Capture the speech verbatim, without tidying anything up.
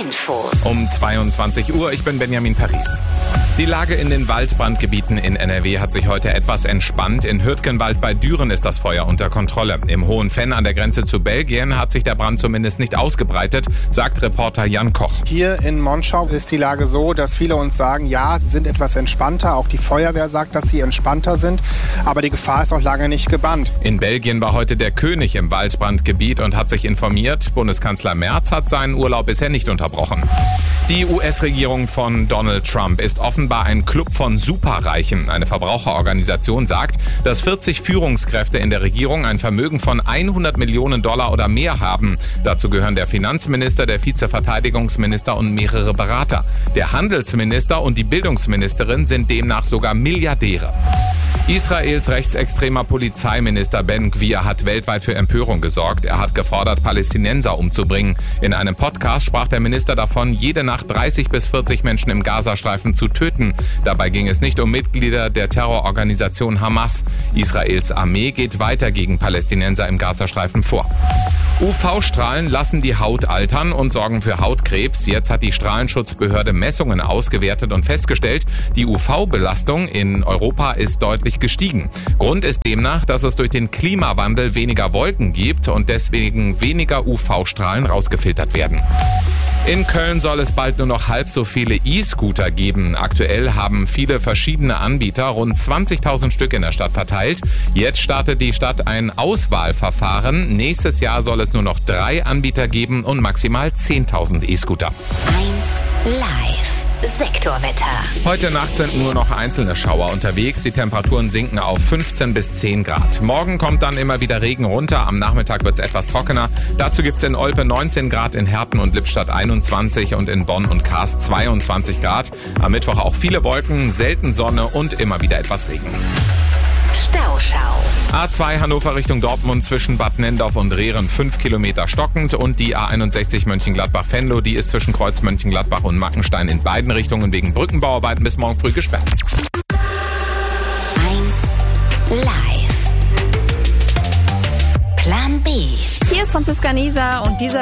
Infos. Um zweiundzwanzig Uhr, ich bin Benjamin Paris. Die Lage in den Waldbrandgebieten in N R W hat sich heute etwas entspannt. In Hürtgenwald bei Düren ist das Feuer unter Kontrolle. Im Hohen Venn an der Grenze zu Belgien hat sich der Brand zumindest nicht ausgebreitet, sagt Reporter Jan Koch. Hier in Monschau ist die Lage so, dass viele uns sagen, ja, sie sind etwas entspannter. Auch die Feuerwehr sagt, dass sie entspannter sind. Aber die Gefahr ist noch lange nicht gebannt. In Belgien war heute der König im Waldbrandgebiet und hat sich informiert. Bundeskanzler Merz hat seinen Urlaub bisher nicht unterbrochen. Die U S-Regierung von Donald Trump ist offenbar ein Club von Superreichen. Eine Verbraucherorganisation sagt, dass vierzig Führungskräfte in der Regierung ein Vermögen von hundert Millionen Dollar oder mehr haben. Dazu gehören der Finanzminister, der Vizeverteidigungsminister und mehrere Berater. Der Handelsminister und die Bildungsministerin sind demnach sogar Milliardäre. Israels rechtsextremer Polizeiminister Ben Gvir hat weltweit für Empörung gesorgt. Er hat gefordert, Palästinenser umzubringen. In einem Podcast sprach der Minister davon, jede Nacht dreißig bis vierzig Menschen im Gazastreifen zu töten. Dabei ging es nicht um Mitglieder der Terrororganisation Hamas. Israels Armee geht weiter gegen Palästinenser im Gazastreifen vor. U V-Strahlen lassen die Haut altern und sorgen für Hautkrebs. Jetzt hat die Strahlenschutzbehörde Messungen ausgewertet und festgestellt, die U V-Belastung in Europa ist deutlich gestiegen. Grund ist demnach, dass es durch den Klimawandel weniger Wolken gibt und deswegen weniger U V-Strahlen rausgefiltert werden. In Köln soll es bald nur noch halb so viele E-Scooter geben. Aktuell haben viele verschiedene Anbieter rund zwanzigtausend Stück in der Stadt verteilt. Jetzt startet die Stadt ein Auswahlverfahren. Nächstes Jahr soll es nur noch drei Anbieter geben und maximal zehntausend E-Scooter. eins Live. Sektorwetter. Heute Nacht sind nur noch einzelne Schauer unterwegs. Die Temperaturen sinken auf fünfzehn bis zehn Grad. Morgen kommt dann immer wieder Regen runter. Am Nachmittag wird es etwas trockener. Dazu gibt es in Olpe neunzehn Grad, in Herten und Lippstadt einundzwanzig und in Bonn und Kaas zweiundzwanzig Grad. Am Mittwoch auch viele Wolken, selten Sonne und immer wieder etwas Regen. Stauschau. A zwei Hannover Richtung Dortmund zwischen Bad Nendorf und Rehren fünf Kilometer stockend und die A einundsechzig Mönchengladbach-Venlo, die ist zwischen Kreuz Mönchengladbach und Mackenstein in beiden Richtungen wegen Brückenbauarbeiten bis morgen früh gesperrt. eins Live. Plan B. Hier ist Franziska Nieser und dieser